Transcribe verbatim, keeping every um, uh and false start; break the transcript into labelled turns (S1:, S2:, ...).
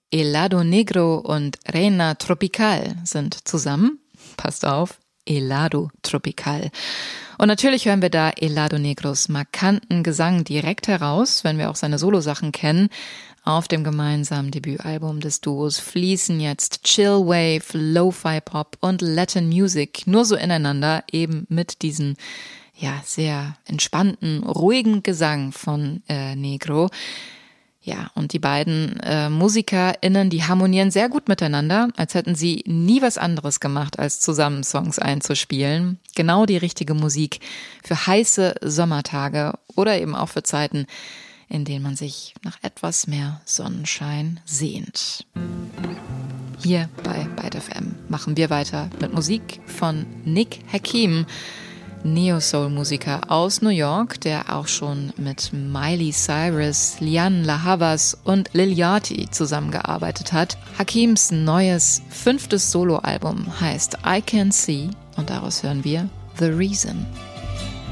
S1: Helado Negro und Reina Tropical sind zusammen. Passt auf, Helado Tropical. Und natürlich hören wir da Helado Negros markanten Gesang direkt heraus, wenn wir auch seine Solosachen kennen. Auf dem gemeinsamen Debütalbum des Duos fließen jetzt Chillwave, Lo-Fi Pop und Latin Music nur so ineinander, eben mit diesen ja sehr entspannten, ruhigen Gesang von äh, Negro. Ja, und die beiden äh, MusikerInnen, die harmonieren sehr gut miteinander, als hätten sie nie was anderes gemacht, als zusammen Songs einzuspielen. Genau die richtige Musik für heiße Sommertage oder eben auch für Zeiten, in denen man sich nach etwas mehr Sonnenschein sehnt. Hier bei Byte F M machen wir weiter mit Musik von Nick Hakim, Neo-Soul-Musiker aus New York, der auch schon mit Miley Cyrus, Lianne La Havas und Lil Yachty zusammengearbeitet hat. Hakims neues fünftes Soloalbum heißt I Can See und daraus hören wir The Reason.